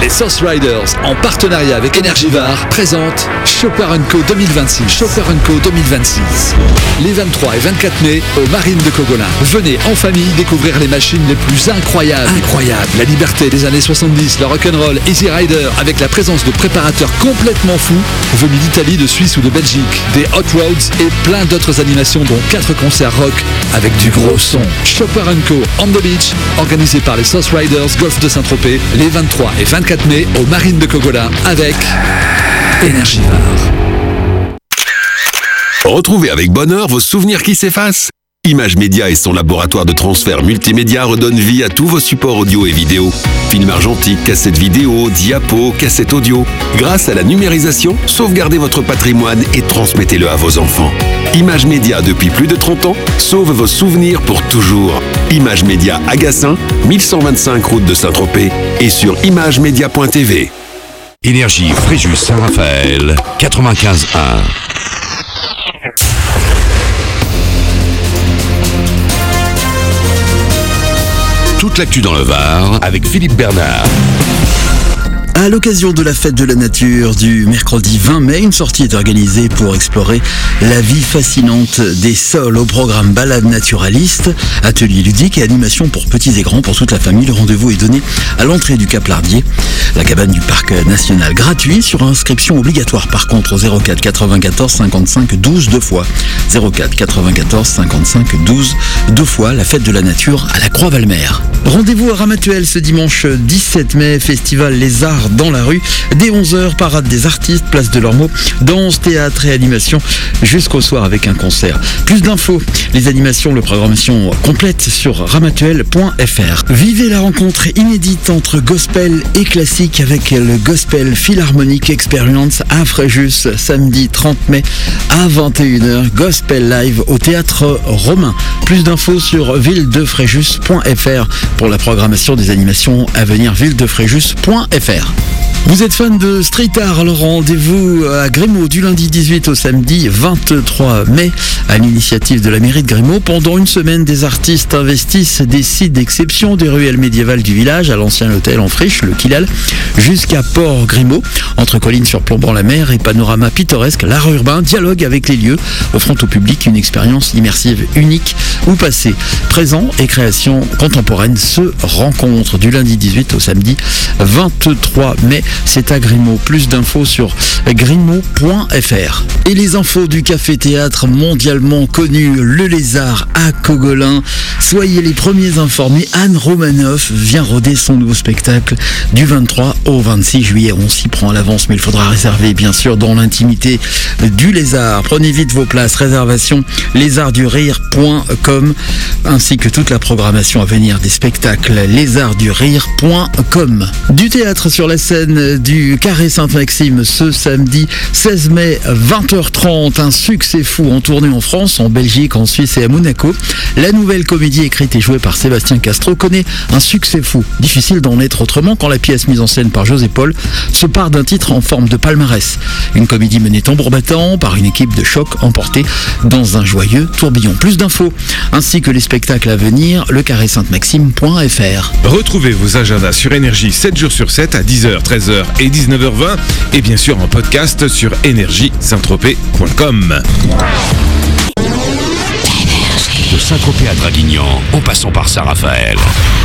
Les South Riders, en partenariat avec Energivar, présentent Chopper & Co 2026. Chopper & Co 2026. Les 23 et 24 mai, aux Marines de Cogolin. Venez en famille découvrir les machines les plus incroyables. La liberté des années 70, le rock'n'roll, Easy Rider, avec la présence de préparateurs complètement fous, venus d'Italie, de Suisse ou de Belgique. Des Hot Roads et plein d'autres animations, dont 4 concerts rock avec du gros son. Chopper & Co on the Beach, organisé par les South Riders Golf de Saint-Tropez, les 23 et 24 mai, aux Marines de Cogolin, avec Energivar. Retrouvez avec bonheur vos souvenirs qui s'effacent. Image Média et son laboratoire de transfert multimédia redonnent vie à tous vos supports audio et vidéo. Films argentiques, cassettes vidéo, diapos, cassettes audio. Grâce à la numérisation, sauvegardez votre patrimoine et transmettez-le à vos enfants. Image Média, depuis plus de 30 ans, sauve vos souvenirs pour toujours. Image Média à Gassin, 1125 route de Saint-Tropez et sur imagemedia.tv. Énergie Fréjus Saint-Raphaël, 95.1. Toute l'actu dans le Var avec Philippe Bernard. À l'occasion de la fête de la nature du mercredi 20 mai, une sortie est organisée pour explorer la vie fascinante des sols. Au programme balade naturaliste, ateliers ludiques et animations pour petits et grands, pour toute la famille. Le rendez-vous est donné à l'entrée du Cap Lardier, la cabane du parc national, gratuit sur inscription obligatoire par contre au 04 94 55 12 deux fois. 04 94 55 12 deux fois, la fête de la nature à la Croix-Valmer. Rendez-vous à Ramatuelle ce dimanche 17 mai, festival Les Arts dans la rue. Dès 11h, parade des artistes, place de l'Ormeau, danse, théâtre et animation jusqu'au soir avec un concert. Plus d'infos, les animations, la programmation complète sur ramatuelle.fr. Vivez la rencontre inédite entre gospel et classique avec le Gospel Philharmonic Experience à Fréjus, samedi 30 mai à 21h. Gospel live au théâtre Romain. Plus d'infos sur villedefréjus.fr pour la programmation des animations à venir, villedefréjus.fr. Vous êtes fan de street art, alors rendez-vous à Grimaud du lundi 18 au samedi 23 mai à l'initiative de la mairie de Grimaud. Pendant une semaine, des artistes investissent des sites d'exception des ruelles médiévales du village, à l'ancien hôtel en friche, le Kilal, jusqu'à Port-Grimaud. Entre collines surplombant la mer et panorama pittoresque, l'art urbain dialogue avec les lieux, offrant au public une expérience immersive unique où passé, présent et création contemporaine se rencontrent du lundi 18 au samedi 23 mai. C'est à Grimaud. Plus d'infos sur grimaud.fr. Et les infos du café-théâtre mondialement connu, Le Lézard à Cogolin. Soyez les premiers informés, Anne Romanoff vient roder son nouveau spectacle du 23 au 26 juillet. On s'y prend à l'avance, mais il faudra réserver bien sûr dans l'intimité du Lézard. Prenez vite vos places, réservation lézardsdurire.com ainsi que toute la programmation à venir des spectacles lézardsdurire.com. Du théâtre sur la scène du Carré Sainte-Maxime ce samedi 16 mai 20h30, un succès fou en tournée en France, en Belgique, en Suisse et à Monaco. La nouvelle comédie écrite et jouée par Sébastien Castro connaît un succès fou. Difficile d'en être autrement quand la pièce mise en scène par José Paul se part d'un titre en forme de palmarès. Une comédie menée tambour battant par une équipe de choc emportée dans un joyeux tourbillon. Plus d'infos ainsi que les spectacles à venir, lecarré-sainte-maxime.fr. Retrouvez vos agendas sur Énergie 7 jours sur 7 à 10h, 13h et 19h20 et bien sûr en podcast sur énergie-saint-tropez.com. De Saint-Tropez à Draguignan, en passant par Saint-Raphaël.